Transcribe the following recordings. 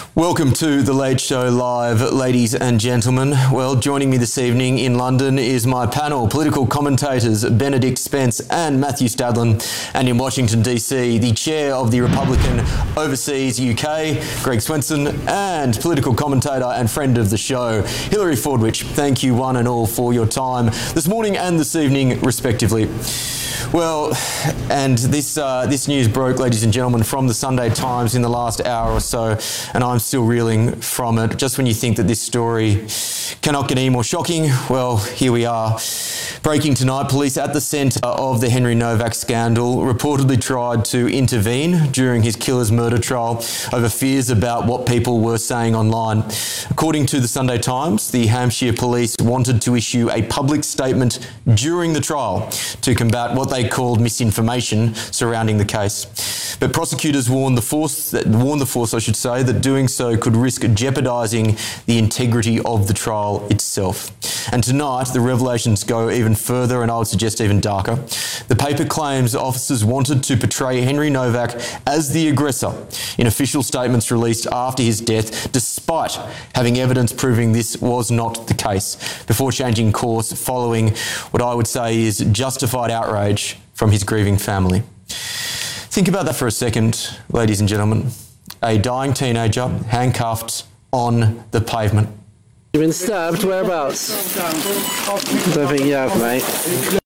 Welcome to The Late Show Live, ladies and gentlemen. Well, joining me this evening in London is my panel, political commentators Benedict Spence and Matthew Stadlen, and in Washington DC, the chair of the Republican Overseas UK, Greg Swenson, and political commentator and friend of the show, Hilary Fordwich. Thank you one and all for your time this morning and this evening, respectively. Well, and this news broke, ladies and gentlemen, from the Sunday Times in the last hour or so, and I'm still reeling from it. Just when you think that this story cannot get any more shocking, well, here we are. Breaking tonight, police at the centre of the Henry Novak scandal reportedly tried to intervene during his killer's murder trial over fears about what people were saying online. According to the Sunday Times, the Hampshire police wanted to issue a public statement during the trial to combat what they called misinformation surrounding the case. But prosecutors warned the force, that doing so could risk jeopardising the integrity of the trial itself. And tonight, the revelations go even further, and I would suggest even darker. The paper claims officers wanted to portray Henry Novak as the aggressor in official statements released after his death, despite having evidence proving this was not the case, before changing course following what I would say is justified outrage from his grieving family. Think about that for a second, ladies and gentlemen. A dying teenager handcuffed on the pavement. You've been stabbed? Whereabouts? I don't think you have, mate.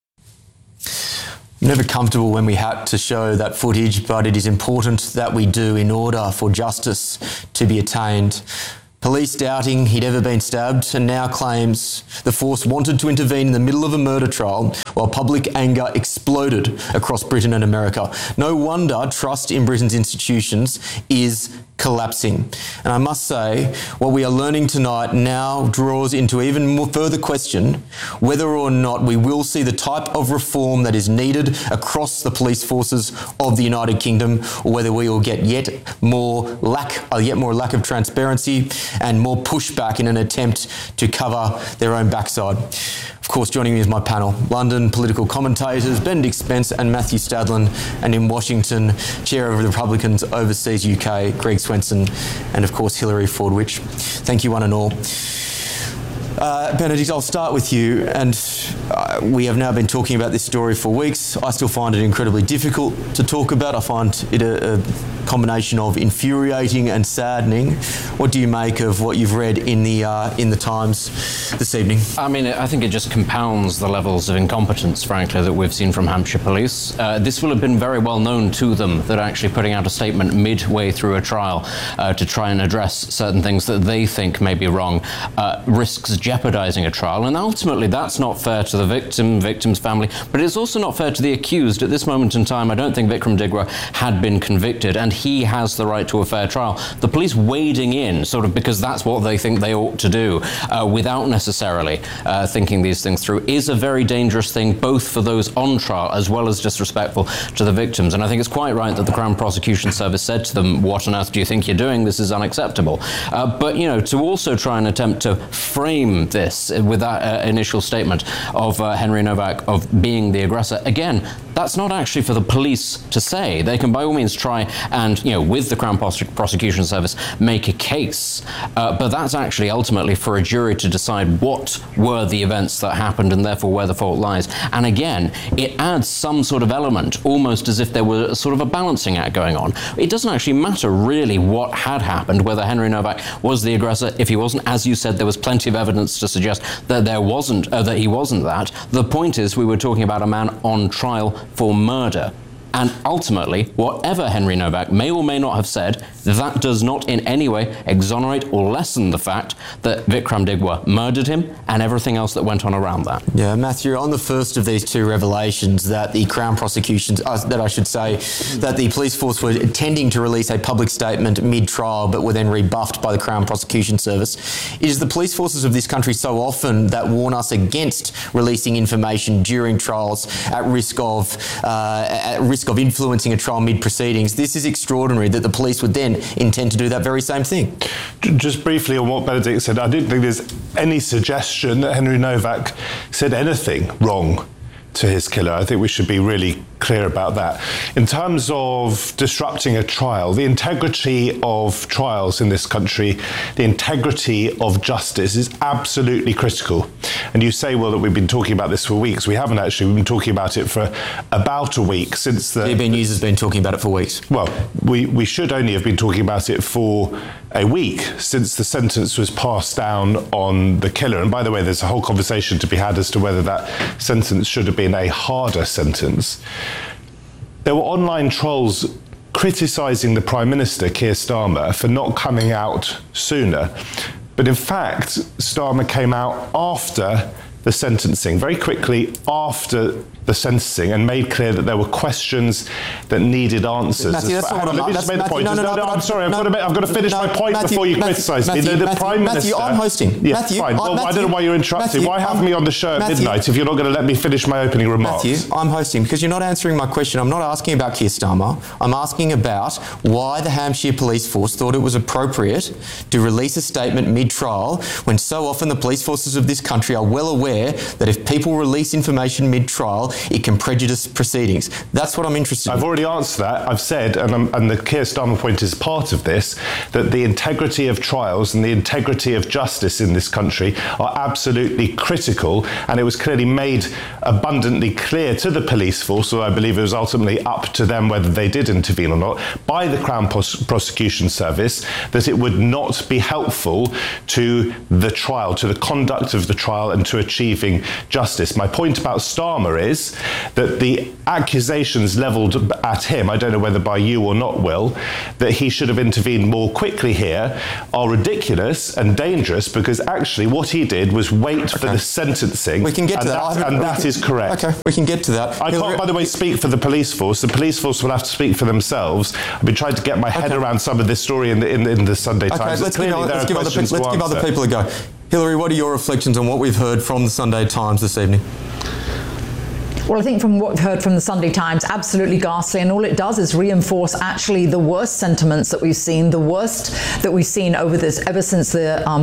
I'm never comfortable when we had to show that footage, but it is important that we do in order for justice to be attained. Police doubting he'd ever been stabbed, and now claims the force wanted to intervene in the middle of a murder trial while public anger exploded across Britain and America. No wonder trust in Britain's institutions is collapsing. And I must say, what we are learning tonight now draws into even more further question whether or not we will see the type of reform that is needed across the police forces of the United Kingdom, or whether we will get yet more lack of transparency and more pushback in an attempt to cover their own backside. Of course, joining me is my panel, London political commentators Benedict Spence and Matthew Stadlen, and in Washington, Chair of the Republicans Overseas UK, Greg Swenson, and of course, Hilary Fordwich. Thank you one and all. Benedict, I'll start with you, and we have now been talking about this story for weeks. I still find it incredibly difficult to talk about. I find it a combination of infuriating and saddening. What do you make of what you've read in the Times this evening? I mean, I think it just compounds the levels of incompetence, frankly, that we've seen from Hampshire Police. This will have been very well known to them, that actually putting out a statement midway through a trial to try and address certain things that they think may be wrong risks jeopardising a trial, and ultimately that's not fair to the victim's family, but it's also not fair to the accused. At this moment in time, I don't think Vikram Digra had been convicted, and he has the right to a fair trial. The police wading in, sort of because that's what they think they ought to do, without necessarily thinking these things through, is a very dangerous thing, both for those on trial as well as disrespectful to the victims. And I think it's quite right that the Crown Prosecution Service said to them, what on earth do you think you're doing? This is unacceptable. But, you know, to also try and attempt to frame this with that initial statement of Henry Novak of being the aggressor, again, that's not actually for the police to say. They can by all means try and, you know, with the Crown Prosecution Service, make a case. But that's actually ultimately for a jury to decide what were the events that happened and therefore where the fault lies. And again, it adds some sort of element, almost as if there were sort of a balancing act going on. It doesn't actually matter really what had happened, whether Henry Novak was the aggressor. If he wasn't, as you said, there was plenty of evidence to suggest that there wasn't, that he wasn't that. The point is, we were talking about a man on trial for murder. And ultimately, whatever Henry Novak may or may not have said, that does not in any way exonerate or lessen the fact that Vikram Digra murdered him and everything else that went on around that. Yeah, Matthew, on the first of these two revelations that the Crown prosecutions, that the police force were intending to release a public statement mid-trial but were then rebuffed by the Crown Prosecution Service, it is the police forces of this country so often that warn us against releasing information during trials at risk of influencing a trial mid-proceedings. This is extraordinary that the police would then intend to do that very same thing. Just briefly on what Benedict said, I didn't think there's any suggestion that Henry Novak said anything wrong to his killer. I think we should be really clear about that. In terms of disrupting a trial, the integrity of trials in this country, the integrity of justice is absolutely critical. And you say, well, that we've been talking about this for weeks. We haven't actually. We've been talking about it for about a week since the... DB News has been talking about it for weeks. Well, we should only have been talking about it for a week since the sentence was passed down on the killer. And by the way, there's a whole conversation to be had as to whether that sentence should have been a harder sentence. There were online trolls criticising the Prime Minister, Keir Starmer, for not coming out sooner. But in fact, Starmer came out after the sentencing, very quickly after the sentencing, and made clear that there were questions that needed answers. Matthew, that's not what Let me just make the point. I'm sorry, I've got to finish my point before you criticise me. The Prime Minister... Matthew, I'm hosting. Yeah, fine. Well, I don't know why you're interrupting. Why have me on the show at midnight if you're not going to let me finish my opening remarks? Matthew, I'm hosting because you're not answering my question. I'm not asking about Keir Starmer. I'm asking about why the Hampshire Police Force thought it was appropriate to release a statement mid-trial when so often the police forces of this country are well aware that if people release information mid-trial, it can prejudice proceedings. That's what I'm interested in. I've already answered that. I've said, and the Keir Starmer point is part of this, that the integrity of trials and the integrity of justice in this country are absolutely critical, and it was clearly made abundantly clear to the police force, so I believe it was ultimately up to them whether they did intervene or not, by the Crown Prosecution Service, that it would not be helpful to the trial, to the conduct of the trial, and to achieving justice. My point about Starmer is that the accusations levelled at him, I don't know whether by you or not, Will, that he should have intervened more quickly here, are ridiculous and dangerous, because actually what he did was wait for the sentencing. We can get to that. And that is correct. Okay, we can get to that. I can't, by the way, speak for the police force. The police force will have to speak for themselves. I've been trying to get my head around some of this story in the Sunday Times. Let's give other people a go. Hillary, what are your reflections on what we've heard from the Sunday Times this evening? Well, I think from what we've heard from the Sunday Times, absolutely ghastly, and all it does is reinforce actually the worst sentiments that we've seen, the worst that we've seen over this ever since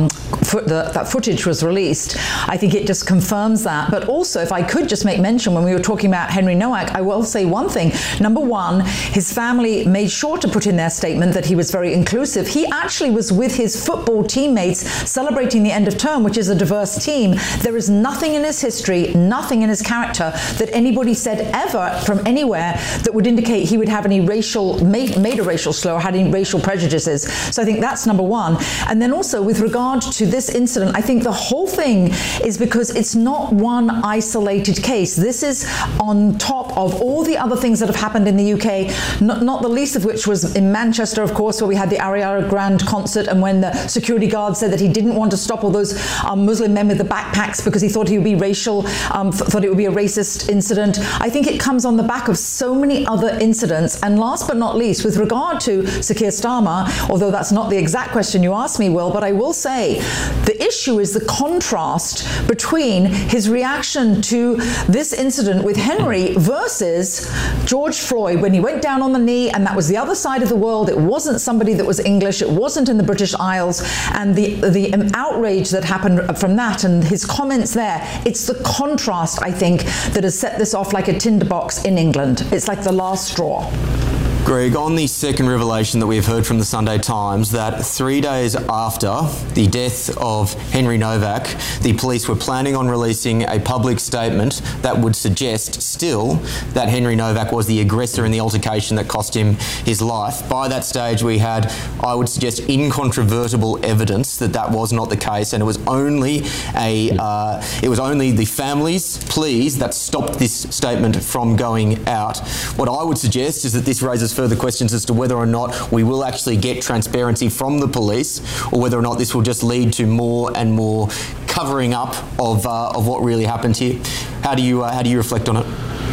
that footage was released. I think it just confirms that. But also, if I could just make mention, when we were talking about Henry Nowak, I will say one thing. Number one, his family made sure to put in their statement that he was very inclusive. He actually was with his football teammates celebrating the end of term, which is a diverse team. There is nothing in his history, nothing in his character that anybody said ever from anywhere that would indicate he would have any made a racial slur or had any racial prejudices. So I think that's number one. And then also with regard to this incident, I think the whole thing is because it's not one isolated case. This is on top of all the other things that have happened in the UK, not the least of which was in Manchester, of course, where we had the Ariana Grande concert, and when the security guard said that he didn't want to stop all those Muslim men with the backpacks because he thought he would be racial, thought it would be a racist incident. I think it comes on the back of so many other incidents. And last but not least, with regard to Sir Keir Starmer, although that's not the exact question you asked me, Will, but I will say the issue is the contrast between his reaction to this incident with Henry versus George Floyd when he went down on the knee, and that was the other side of the world. It wasn't somebody that was English. It wasn't in the British Isles. And the outrage that happened from that and his comments there, it's the contrast, I think, that has set this off like a tinderbox in England. It's like the last straw. Greg, on the second revelation that we've heard from the Sunday Times, that 3 days after the death of Henry Nowak, the police were planning on releasing a public statement that would suggest still that Henry Nowak was the aggressor in the altercation that cost him his life. By that stage, we had, I would suggest, incontrovertible evidence that that was not the case, and it was only the family's pleas that stopped this statement from going out. What I would suggest is that this raises further questions as to whether or not we will actually get transparency from the police, or whether or not this will just lead to more and more covering up of what really happened here. How do you reflect on it?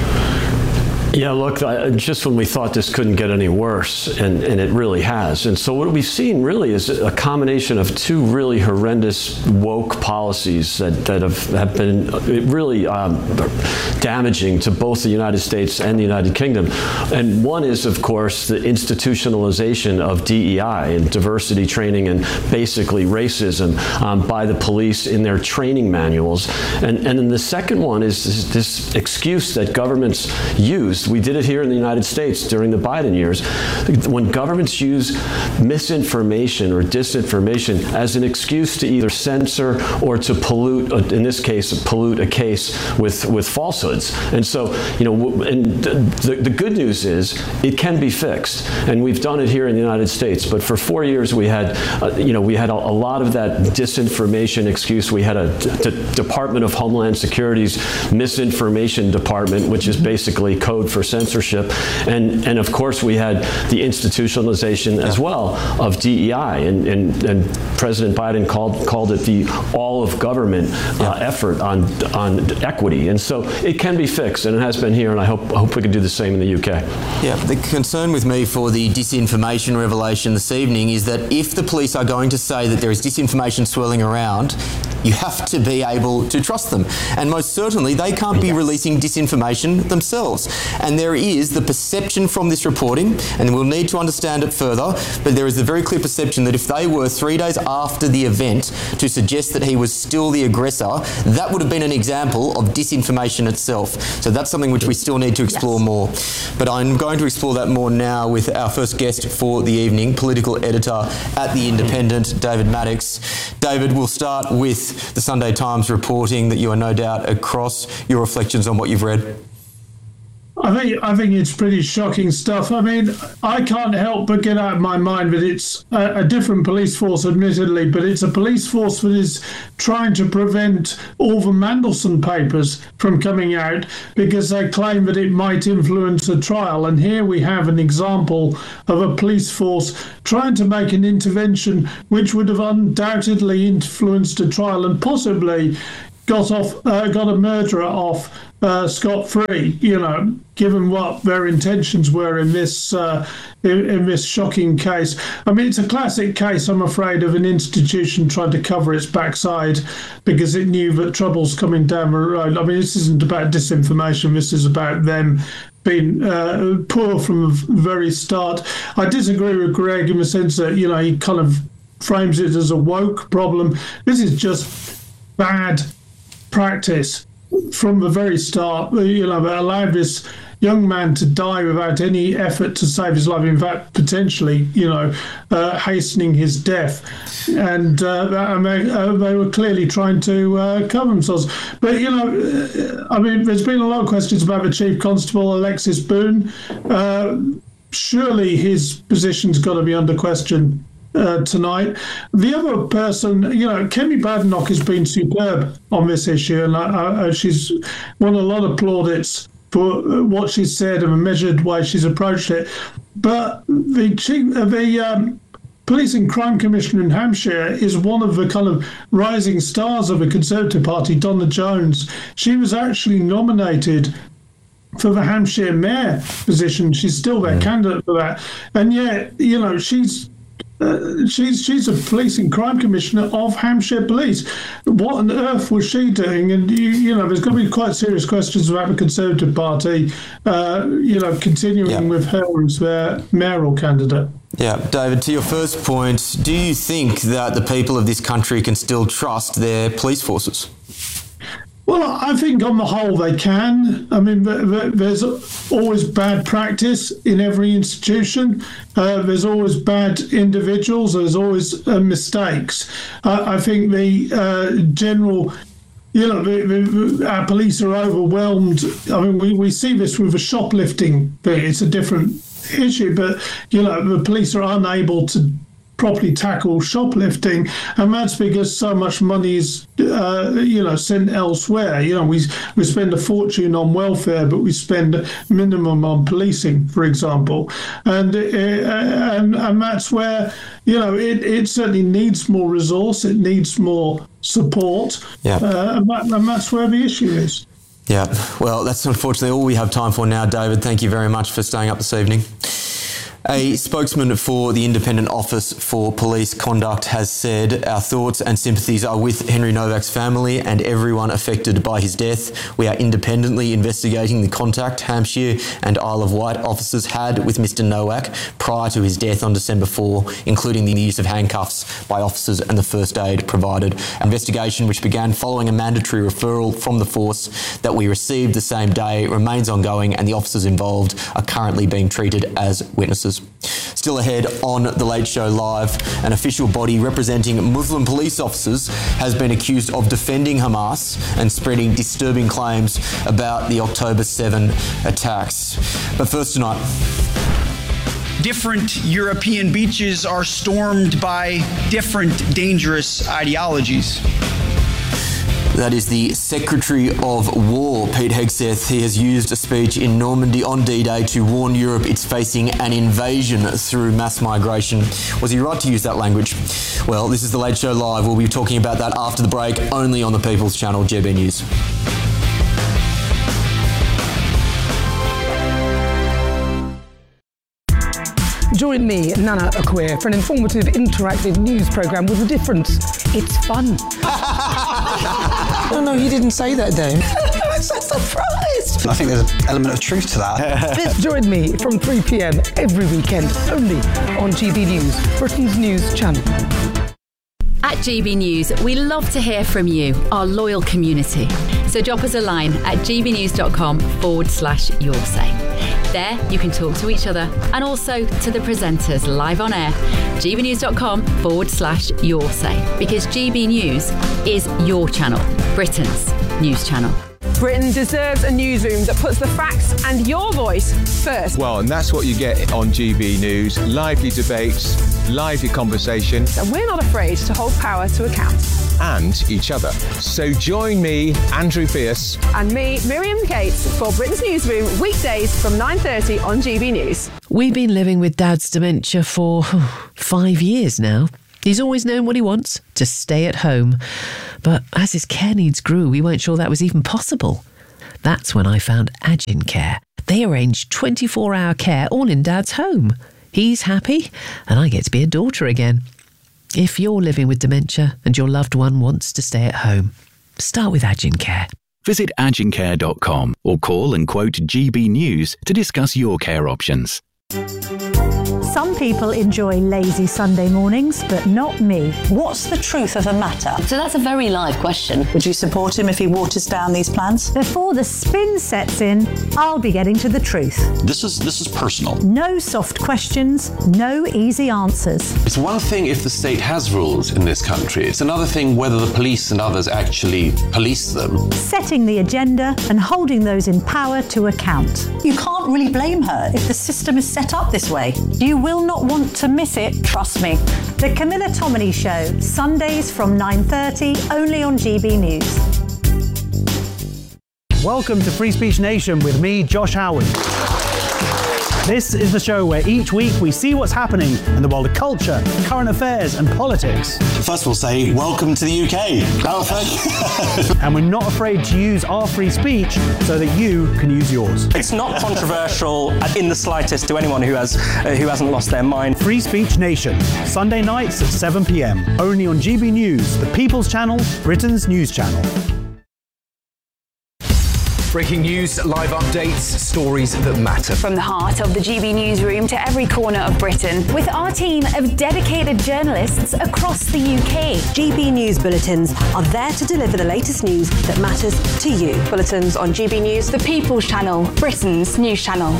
Yeah, look, just when we thought this couldn't get any worse, and it really has. And so what we've seen really is a combination of two really horrendous woke policies that have been really damaging to both the United States and the United Kingdom. And one is, of course, the institutionalization of DEI and diversity training and basically racism by the police in their training manuals. And then the second one is this excuse that governments use used. We did it here in the United States during the Biden years. When governments use misinformation or disinformation as an excuse to either censor or to pollute, in this case, pollute a case with falsehoods. And so, and the good news is it can be fixed. And we've done it here in the United States. But for 4 years, we had a lot of that disinformation excuse. We had a Department of Homeland Security's misinformation department, which is basically code for censorship. And of course, we had the institutionalization as well of DEI. And President Biden called it the all of government effort on equity. And so it can be fixed, and it has been here, and I hope we can do the same in the UK. Yeah, the concern with me for the disinformation revelation this evening is that if the police are going to say that there is disinformation swirling around, you have to be able to trust them. And most certainly, they can't be releasing disinformation themselves. And there is the perception from this reporting, and we'll need to understand it further, but there is a very clear perception that if they were 3 days after the event to suggest that he was still the aggressor, that would have been an example of disinformation itself. So that's something which we still need to explore more. But I'm going to explore that more now with our first guest for the evening, political editor at The Independent, David Maddocks. David, we'll start with the Sunday Times reporting that you are no doubt across. Your reflections on what you've read. I think it's pretty shocking stuff. I mean, I can't help but get out of my mind that it's a different police force, admittedly, but it's a police force that is trying to prevent all the Mandelson papers from coming out because they claim that it might influence a trial. And here we have an example of a police force trying to make an intervention which would have undoubtedly influenced a trial and possibly got a murderer off scot-free, given what their intentions were in this shocking case. I mean, it's a classic case, I'm afraid, of an institution trying to cover its backside because it knew that trouble's coming down the road. I mean, this isn't about disinformation. This is about them being poor from the very start. I disagree with Greg in the sense that, he kind of frames it as a woke problem. This is just bad practice from the very start, that allowed this young man to die without any effort to save his life. In fact, potentially, hastening his death. And they were clearly trying to cover themselves. But, there's been a lot of questions about the Chief Constable, Alexis Boone. Surely his position's got to be under question tonight. The other person, Kemi Badenoch has been superb on this issue, and she's won a lot of plaudits for what she said and the measured way she's approached it. But the Police and Crime Commissioner in Hampshire is one of the kind of rising stars of the Conservative Party, Donna Jones. She was actually nominated for the Hampshire mayor position. She's still their candidate for that, and yet, she's a police and crime commissioner of Hampshire Police. What on earth was she doing? And there's going to be quite serious questions about the Conservative Party, continuing with her as their mayoral candidate. Yeah, David, to your first point, do you think that the people of this country can still trust their police forces? Well, I think on the whole they can. I mean, there's always bad practice in every institution. There's always bad individuals. There's always mistakes. I think the general, our police are overwhelmed. I mean, we see this with the shoplifting thing. It's a different issue, but, the police are unable to properly tackle shoplifting, and that's because so much money is sent elsewhere. We spend a fortune on welfare, but we spend a minimum on policing, for example, and that's where it certainly needs more resource, it needs more support, and that's where the issue is. Yeah, well, that's unfortunately all we have time for now, David. Thank you very much for staying up this evening. A spokesman for the Independent Office for Police Conduct has said, "Our thoughts and sympathies are with Henry Novak's family and everyone affected by his death. We are independently investigating the contact Hampshire and Isle of Wight officers had with Mr. Nowak prior to his death on December 4, including the use of handcuffs by officers and the first aid provided. An investigation which began following a mandatory referral from the force that we received the same day remains ongoing, and the officers involved are currently being treated as witnesses." Still ahead on The Late Show Live, an official body representing Muslim police officers has been accused of defending Hamas and spreading disturbing claims about the October 7 attacks. But first tonight, different European beaches are stormed by different dangerous ideologies. that is the Secretary of War, Pete Hegseth. He has used a speech in Normandy on D-Day to warn Europe it's facing an invasion through mass migration. Was he right to use that language? Well, this is The Late Show Live. We'll be talking about that after the break, only on the People's Channel, GB News. Join me, Nana Akweer, for an informative, interactive news programme with a difference. It's fun. No, he didn't say that, Dave. I'm so surprised. I think there's an element of truth to that. Join me from 3 p.m. every weekend, only on GB News, Britain's news channel. At GB News, we love to hear from you, our loyal community. So drop us a line at gbnews.com/yoursay. There, you can talk to each other and also to the presenters live on air. gbnews.com/yoursay, because GB News is your channel, Britain's news channel. Britain deserves a newsroom that puts the facts and your voice first. Well, and that's what you get on GB News. Lively debates, lively conversation. And we're not afraid to hold power to account. And each other. So join me, Andrew Pierce. And me, Miriam Cates, for Britain's Newsroom, weekdays from 9:30 on GB News. We've been living with Dad's dementia for 5 years now. He's always known what he wants, to stay at home. But as his care needs grew, we weren't sure that was even possible. That's when I found Agin Care. They arrange 24-hour care all in Dad's home. He's happy, and I get to be a daughter again. If you're living with dementia and your loved one wants to stay at home, start with Agin Care. Visit agincare.com or call and quote GB News to discuss your care options. Some people enjoy lazy Sunday mornings, but not me. What's the truth of the matter? So that's a very live question. Would you support him if he waters down these plans? Before the spin sets in, I'll be getting to the truth. This is personal. No soft questions, no easy answers. It's one thing if the state has rules in this country. It's another thing whether the police and others actually police them. Setting the agenda and holding those in power to account. You can't really blame her if the system is set up this way. You will not want to miss it, trust me. The Camilla Tominey Show, Sundays from 9:30, only on GB News. Welcome to Free Speech Nation with me, Josh Howard. This is the show where each week we see what's happening in the world of culture, current affairs and politics. First we'll say, welcome to the UK. Oh, thank you. And we're not afraid to use our free speech so that you can use yours. It's not controversial in the slightest to anyone who hasn't lost their mind. Free Speech Nation, Sunday nights at 7 p.m. Only on GB News, the People's Channel, Britain's news channel. Breaking news, live updates, stories that matter. From the heart of the GB Newsroom to every corner of Britain, with our team of dedicated journalists across the UK. GB News bulletins are there to deliver the latest news that matters to you. Bulletins on GB News, the People's Channel, Britain's news channel.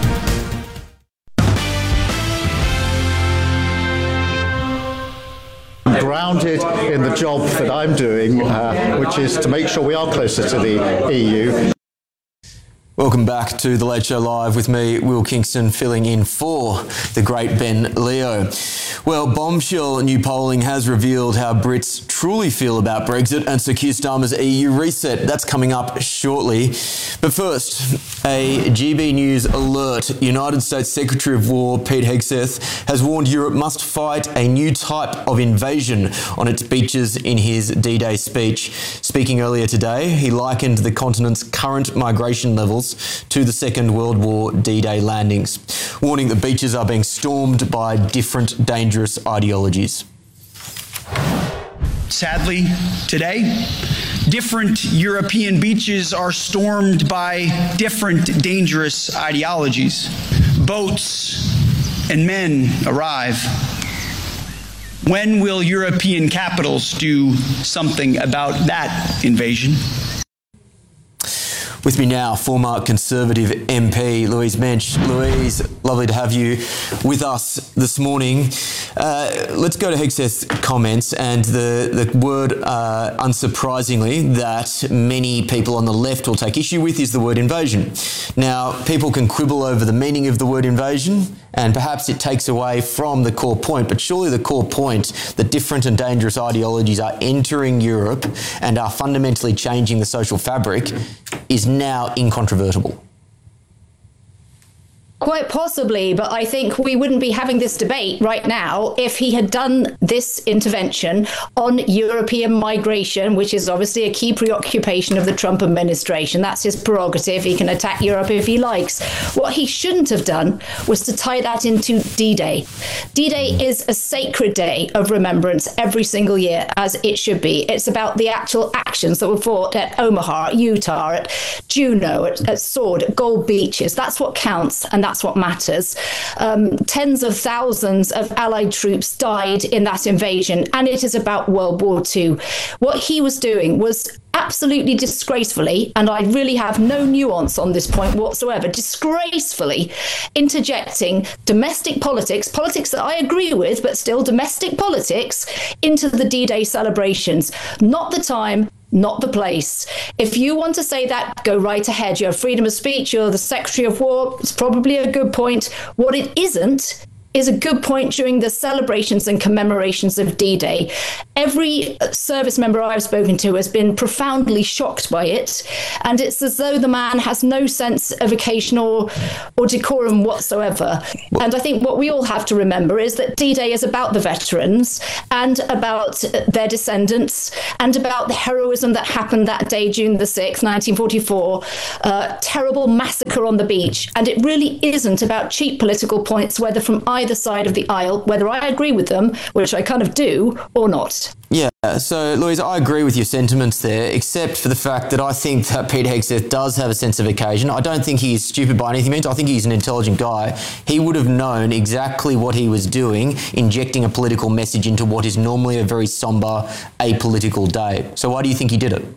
Grounded in the job that I'm doing, which is to make sure we are closer to the EU. Welcome back to The Late Show Live with me, Will Kingston, filling in for the great Ben Leo. Well, bombshell new polling has revealed how Brits truly feel about Brexit and Sir Keir Starmer's EU reset. That's coming up shortly. But first, a GB News alert. United States Secretary of War Pete Hegseth has warned Europe must fight a new type of invasion on its beaches in his D-Day speech. Speaking earlier today, he likened the continent's current migration levels parallels to the Second World War D-Day landings, warning that beaches are being stormed by different dangerous ideologies. Sadly, today, different European beaches are stormed by different dangerous ideologies. Boats and men arrive. When will European capitals do something about that invasion? With me now, former Conservative MP Louise Mensch. Louise, lovely to have you with us this morning. Let's go to Hegseth's comments and the word, unsurprisingly, that many people on the left will take issue with is the word invasion. Now, people can quibble over the meaning of the word invasion, and perhaps it takes away from the core point, but surely the core point that different and dangerous ideologies are entering Europe and are fundamentally changing the social fabric is now incontrovertible. Quite possibly, but I think we wouldn't be having this debate right now if he had done this intervention on European migration, which is obviously a key preoccupation of the Trump administration. That's his prerogative. He can attack Europe if he likes. What he shouldn't have done was to tie that into D-Day. D-Day is a sacred day of remembrance every single year, as it should be. It's about the actual actions that were fought at Omaha, Utah, at Juneau, at Sword, at Gold Beaches. That's what counts, and that's what matters. Tens of thousands of Allied troops died in that invasion, and it is about World War II. What he was doing was absolutely disgracefully, and I really have no nuance on this point whatsoever, disgracefully interjecting domestic politics that I agree with, but still domestic politics, into the D-Day celebrations. Not the time, not the place. If you want to say that, go right ahead. You have freedom of speech. You're the Secretary of War. It's probably a good point. What it isn't is a good point during the celebrations and commemorations of D-Day. Every service member I've spoken to has been profoundly shocked by it, and it's as though the man has no sense of occasion or decorum whatsoever. And I think what we all have to remember is that D-Day is about the veterans and about their descendants and about the heroism that happened that day, June the 6th, 1944, terrible massacre on the beach. And it really isn't about cheap political points, whether from either side of the aisle, whether I agree with them, which I kind of do, or not. Yeah, so Louise, I agree with your sentiments there, except for the fact that I think that Peter Hegseth does have a sense of occasion. I don't think he is stupid by any means. I think he's an intelligent guy. He would have known exactly what he was doing, injecting a political message into what is normally a very sombre, apolitical day. So why do you think he did it?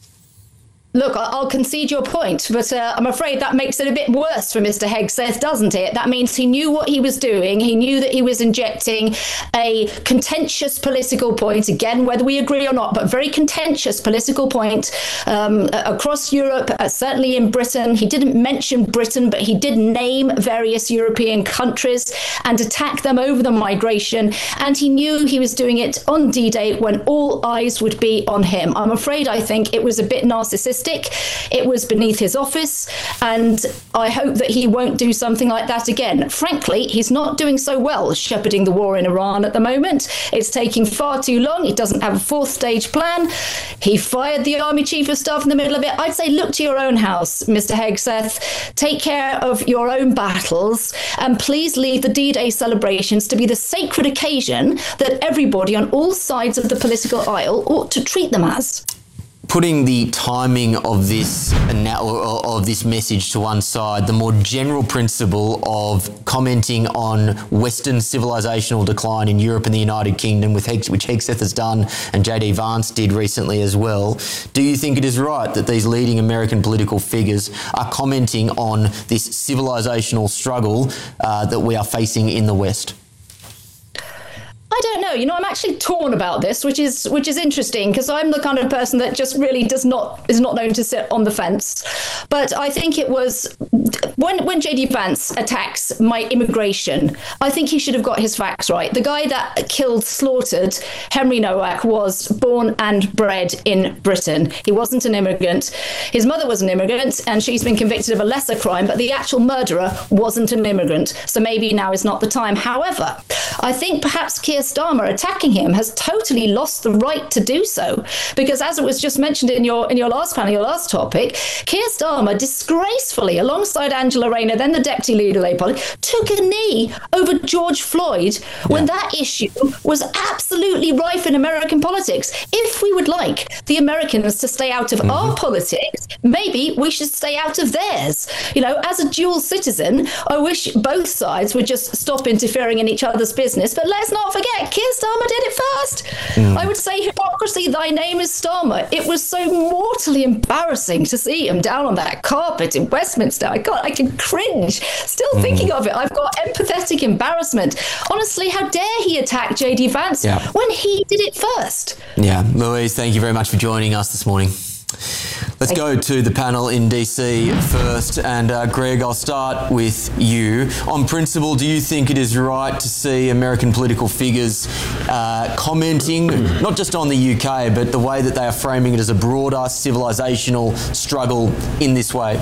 Look, I'll concede your point, but I'm afraid that makes it a bit worse for Mr. Hegseth, doesn't it? That means he knew what he was doing. He knew that he was injecting a contentious political point, again, whether we agree or not, but very contentious political point across Europe, certainly in Britain. He didn't mention Britain, but he did name various European countries and attack them over the migration. And he knew he was doing it on D-Day when all eyes would be on him. I'm afraid I think it was a bit narcissistic. It was beneath his office, and I hope that he won't do something like that again. Frankly, he's not doing so well shepherding the war in Iran at the moment. It's taking far too long. He doesn't have a fourth stage plan. He fired the Army Chief of Staff in the middle of it. I'd say look to your own house, Mr. Hegseth. Take care of your own battles, and please leave the D-Day celebrations to be the sacred occasion that everybody on all sides of the political aisle ought to treat them as. Putting the timing of this message to one side, the more general principle of commenting on Western civilizational decline in Europe and the United Kingdom, which Hegseth has done and J.D. Vance did recently as well, do you think it is right that these leading American political figures are commenting on this civilizational struggle that we are facing in the West? I don't know. You know, I'm actually torn about this, which is interesting, because I'm the kind of person that just really is not known to sit on the fence. But I think it was when J.D. Vance attacks my immigration, I think he should have got his facts right. The guy that slaughtered Henry Nowak was born and bred in Britain. He wasn't an immigrant. His mother was an immigrant, and she's been convicted of a lesser crime, but the actual murderer wasn't an immigrant. So maybe now is not the time. However, I think perhaps Keir Starmer attacking him has totally lost the right to do so, because as it was just mentioned in your last panel, your last topic, Keir Starmer disgracefully, alongside Angela Rayner, then the deputy leader of Labour Party, took a knee over George Floyd when that issue was absolutely rife in American politics. If we would like the Americans to stay out of our politics, maybe we should stay out of theirs. You know, as a dual citizen, I wish both sides would just stop interfering in each other's business. But let's not forget, Keir Starmer did it first. I would say hypocrisy, thy name is Starmer. It was so mortally embarrassing to see him down on that carpet in Westminster. I can cringe still thinking of it. I've got empathetic embarrassment. Honestly, how dare he attack J.D. Vance when he did it first? Yeah, Louise, thank you very much for joining us this morning. Let's go to the panel in DC first. And Greg, I'll start with you. On principle, do you think it is right to see American political figures commenting not just on the UK, but the way that they are framing it as a broader civilizational struggle in this way?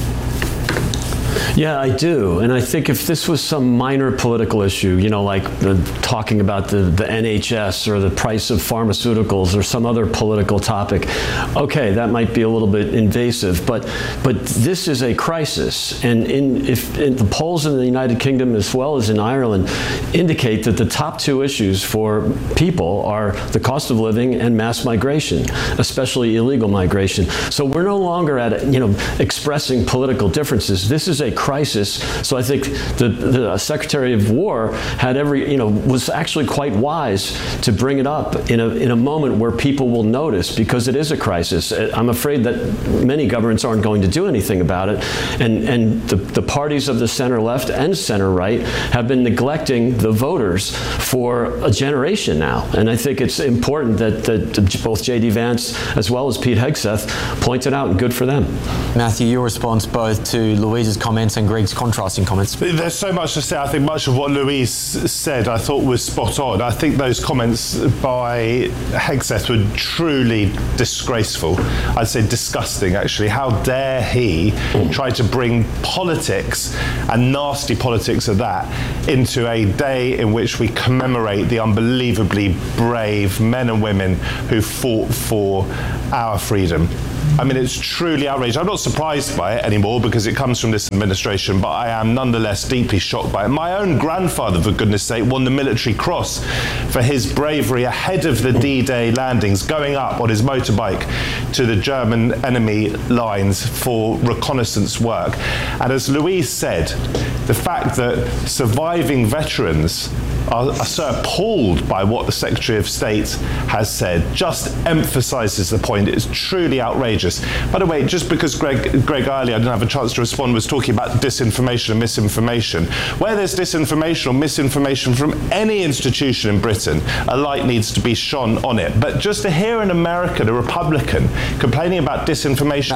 Yeah, I do. And I think if this was some minor political issue, you know, like talking about the NHS or the price of pharmaceuticals or some other political topic, okay, that might be a little bit invasive. But this is a crisis. And if the polls in the United Kingdom as well as in Ireland indicate that the top two issues for people are the cost of living and mass migration, especially illegal migration. So we're no longer at, expressing political differences. This is a crisis. So I think the Secretary of War had was actually quite wise to bring it up in a moment where people will notice, because it is a crisis. I'm afraid that many governments aren't going to do anything about it, and the parties of the center left and center right have been neglecting the voters for a generation now. And I think it's important that both J.D. Vance as well as Pete Hegseth pointed out, and good for them. Matthew, your response both to Louise's comments and Greg's contrasting comments. There's so much to say. I think much of what Louise said I thought was spot on. I think those comments by Hegseth were truly disgraceful. I'd say disgusting, actually. How dare he try to bring politics, and nasty politics of that, into a day in which we commemorate the unbelievably brave men and women who fought for our freedom. I mean, it's truly outrageous. I'm not surprised by it anymore because it comes from this administration, but I am nonetheless deeply shocked by it. My own grandfather, for goodness sake, won the Military Cross for his bravery ahead of the D-Day landings, going up on his motorbike to the German enemy lines for reconnaissance work. And as Louise said, the fact that surviving veterans are so appalled by what the Secretary of State has said just emphasises the point. It's truly outrageous. By the way, just because Greg earlier, I didn't have a chance to respond, was talking about disinformation and misinformation. Where there's disinformation or misinformation from any institution in Britain, a light needs to be shone on it. But just to hear in America the Republican complaining about disinformation,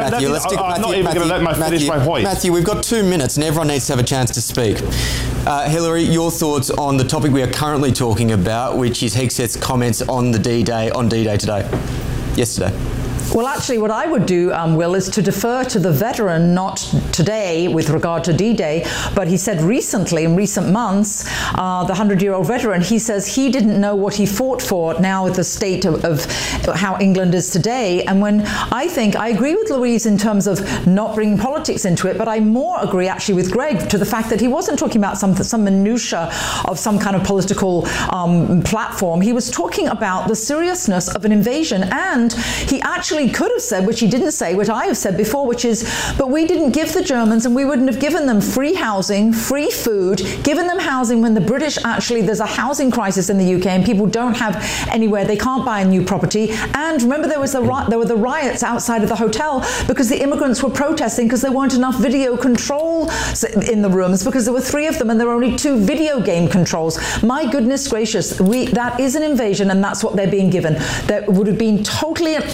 I'm not even going to let finish my point. Matthew, we've got 2 minutes and everyone needs to have a chance to speak. Hillary, your thoughts on the topic we are currently talking about, which is Hegseth's comments on D-Day today, yesterday. Well, actually, what I would do, Will, is to defer to the veteran, not today with regard to D-Day, but he said recently, in recent months, the 100-year-old veteran, he says he didn't know what he fought for now with the state of how England is today. And when I agree with Louise in terms of not bringing politics into it, but I more agree actually with Greg to the fact that he wasn't talking about some minutiae of some kind of political platform. He was talking about the seriousness of an invasion, and he actually could have said, which he didn't say, which I have said before, which is, but we didn't give the Germans, and we wouldn't have given them free housing, free food, given them housing when the British there's a housing crisis in the UK and people don't have anywhere, they can't buy a new property. And remember, there were the riots outside of the hotel because the immigrants were protesting because there weren't enough video control in the rooms, because there were 3 of them and there were only 2 video game controls. My goodness gracious, that is an invasion, and that's what they're being given. That would have been totally and utterly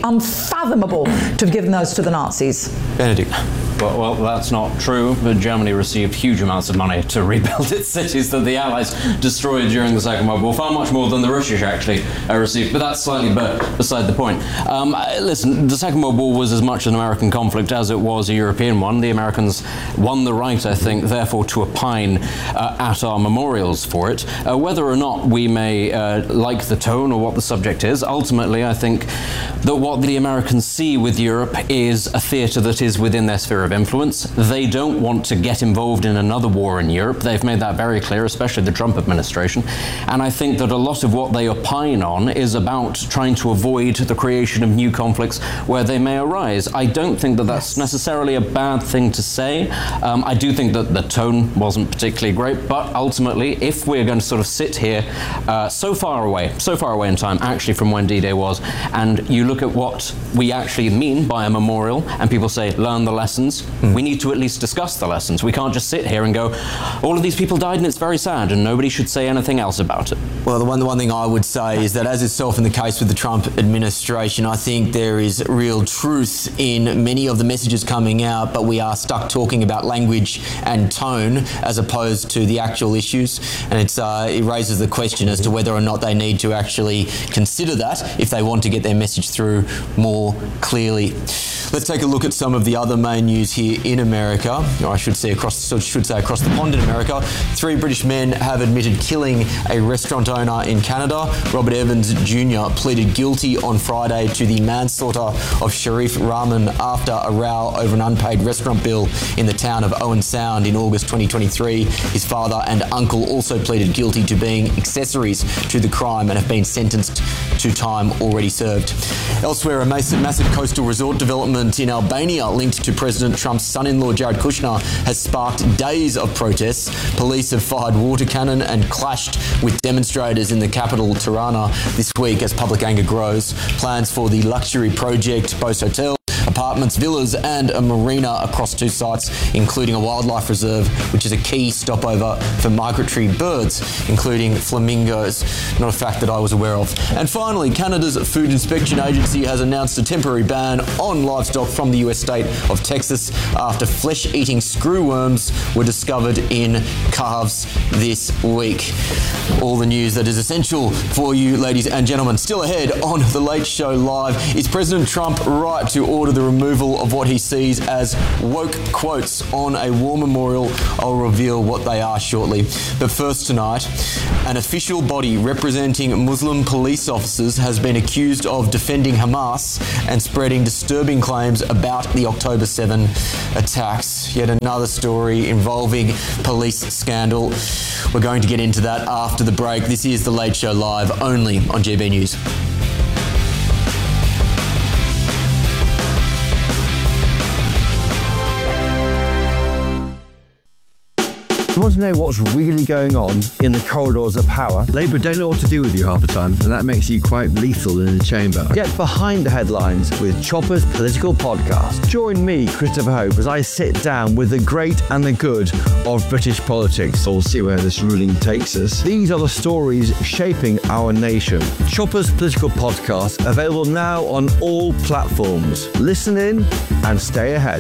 unfathomable to have given those to the Nazis. Benedict. Well, that's not true. But Germany received huge amounts of money to rebuild its cities that the Allies destroyed during the Second World War, far much more than the British actually received. But that's slightly beside the point. Listen, the Second World War was as much an American conflict as it was a European one. The Americans won the right, I think, therefore, to opine at our memorials for it. Whether or not we may like the tone or what the subject is, ultimately, I think that what the Americans see with Europe is a theatre that is within their sphere of influence. They don't want to get involved in another war in Europe. They've made that very clear, especially the Trump administration. And I think that a lot of what they opine on is about trying to avoid the creation of new conflicts where they may arise. I don't think that that's necessarily a bad thing to say. I do think that the tone wasn't particularly great, but ultimately, if we're going to sort of sit here so far away in time, actually, from when D-Day was, and you look at what we actually mean by a memorial, and people say, learn the lessons, we need to at least discuss the lessons. We can't just sit here and go, all of these people died and it's very sad, and nobody should say anything else about it. Well, the one thing I would say is that, as is often the case with the Trump administration, I think there is real truth in many of the messages coming out, but we are stuck talking about language and tone as opposed to the actual issues, and it raises the question as to whether or not they need to actually consider that if they want to get their message through more clearly. Let's take a look at some of the other main news here in America, or I should say across the pond in America. 3 British men have admitted killing a restaurant owner in Canada. Robert Evans Jr. pleaded guilty on Friday to the manslaughter of Sharif Rahman after a row over an unpaid restaurant bill in the town of Owen Sound in August 2023. His father and uncle also pleaded guilty to being accessories to the crime and have been sentenced to time already served. Elsewhere, a massive coastal resort development in Albania linked to President Trump's son-in-law Jared Kushner has sparked days of protests. Police have fired water cannon and clashed with demonstrators in the capital Tirana this week as public anger grows. Plans for the luxury project boast hotels, apartments, villas and a marina across 2 sites, including a wildlife reserve, which is a key stopover for migratory birds, including flamingos. Not a fact that I was aware of. And finally, Canada's Food Inspection Agency has announced a temporary ban on livestock from the US state of Texas after flesh-eating screwworms were discovered in calves this week. All the news that is essential for you, ladies and gentlemen. Still ahead on The Late Show Live, is President Trump right to order the removal of what he sees as woke quotes on a war memorial? I'll reveal what they are shortly. But first tonight, an official body representing Muslim police officers has been accused of defending Hamas and spreading disturbing claims about the October 7 attacks. Yet another story involving police scandal. We're going to get into that after the break. This is The Late Show Live, only on GB News. You want to know what's really going on in the corridors of power? Labour don't know what to do with you half the time, and that makes you quite lethal in the chamber. Get behind the headlines with Chopper's Political Podcast. Join me, Christopher Hope, as I sit down with the great and the good of British politics. We'll see where this ruling takes us. These are the stories shaping our nation. Chopper's Political Podcast, available now on all platforms. Listen in and stay ahead.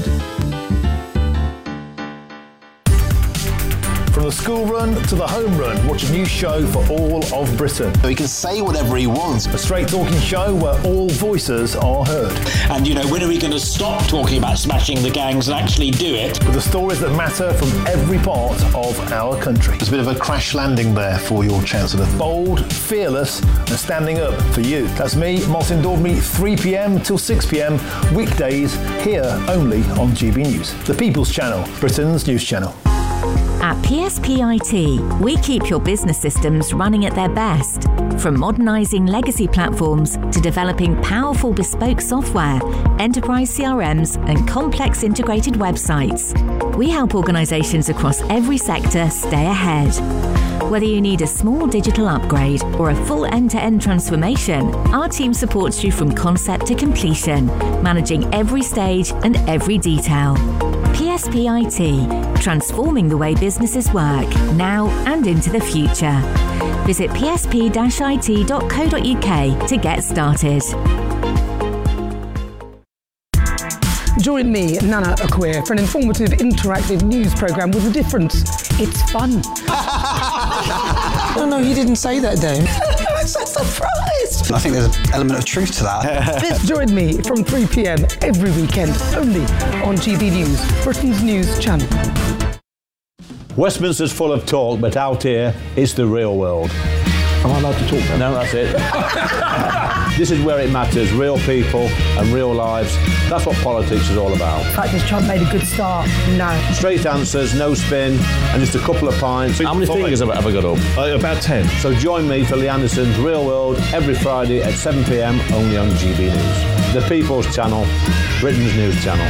From the school run to the home run, watch a new show for all of Britain. He can say whatever he wants. A straight talking show where all voices are heard. And, when are we going to stop talking about smashing the gangs and actually do it? With the stories that matter from every part of our country. There's a bit of a crash landing there for your Chancellor. Bold, fearless and standing up for you. That's me, Martin Daubney, 3pm till 6pm, weekdays, here only on GB News. The People's Channel, Britain's news channel. At PSP IT, we keep your business systems running at their best. From modernising legacy platforms to developing powerful bespoke software, enterprise CRMs and complex integrated websites. We help organisations across every sector stay ahead. Whether you need a small digital upgrade or a full end-to-end transformation, our team supports you from concept to completion, managing every stage and every detail. PSP IT, transforming the way businesses work, now and into the future. Visit psp-it.co.uk to get started. Join me, Nana Akweer, for an informative, interactive news programme with a difference. It's fun. No, you didn't say that, Dave. I'm so surprised. I think there's an element of truth to that. Join me from 3 p.m. every weekend, only on GB News, Britain's news channel. Westminster's full of talk, but out here, it's the real world. Am I allowed to talk now? No, that's it. This is where it matters, real people and real lives. That's what politics is all about. In fact, has Trump made a good start? No. Straight answers, no spin, and just a couple of pints. How many fingers have I got up? About 10. So join me for Lee Anderson's Real World every Friday at 7 p.m. only on GB News. The People's Channel, Britain's news channel.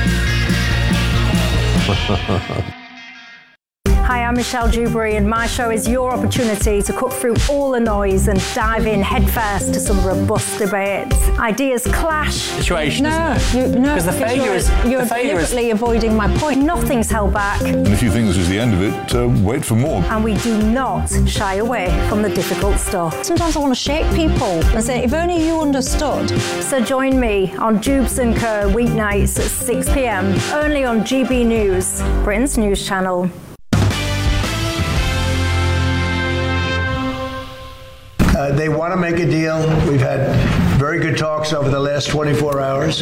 Hi, I'm Michelle Dewberry, and my show is your opportunity to cut through all the noise and dive in headfirst to some robust debates. Ideas clash. Situation. Because the failure is you're deliberately avoiding my point. Nothing's held back, And if you think this is the end of it, wait for more. and we do not shy away from the difficult stuff. Sometimes I want to shake people and say, if only you understood. So join me on Jubes and Kerr weeknights at 6 p.m. only on GB News, Britain's news channel. They want to make a deal. We've had very good talks over the last 24 hours.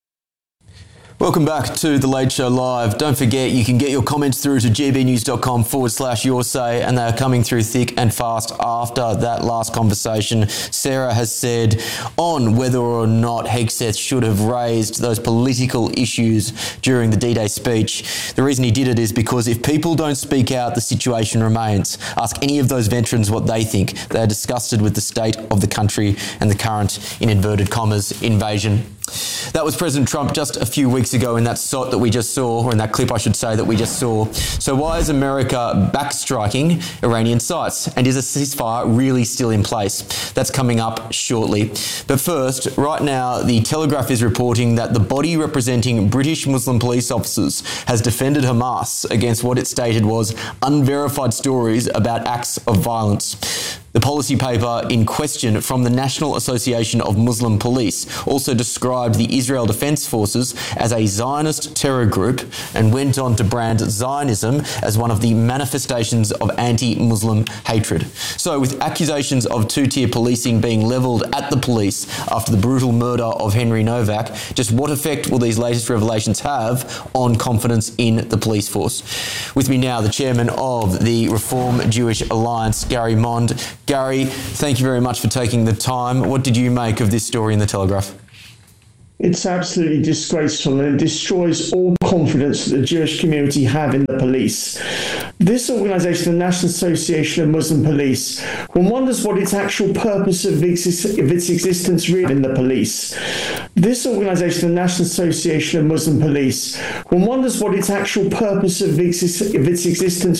Welcome back to The Late Show Live. Don't forget, you can get your comments through to gbnews.com/your say, and they're coming through thick and fast after that last conversation. Sarah has said on whether or not Hegseth should have raised those political issues during the D-Day speech. The reason he did it is because if people don't speak out, the situation remains. Ask any of those veterans what they think. They are disgusted with the state of the country and the current, in inverted commas, invasion. That was President Trump just a few weeks ago in that shot that we just saw, or in that clip I should say that we just saw. So why is America backstriking Iranian sites? And is a ceasefire really still in place? That's coming up shortly. But first, right now, the Telegraph is reporting that the body representing British Muslim police officers has defended Hamas against what it stated was unverified stories about acts of violence. The policy paper in question from the National Association of Muslim Police also described the Israel Defense Forces as a Zionist terror group and went on to brand Zionism as one of the manifestations of anti-Muslim hatred. So with accusations of two-tier policing being levelled at the police after the brutal murder of Henry Novak, just what effect will these latest revelations have on confidence in the police force? With me now, the chairman of the Reform Jewish Alliance, Gary Mond. Gary, thank you very much for taking the time. What did you make of this story in the Telegraph? It's absolutely disgraceful, and it destroys all confidence that the Jewish community have in the police. This organisation, the National Association of Muslim Police, one wonders what its actual purpose of its existence really in the police. This organisation, the National Association of Muslim Police, one wonders what its actual purpose of its existence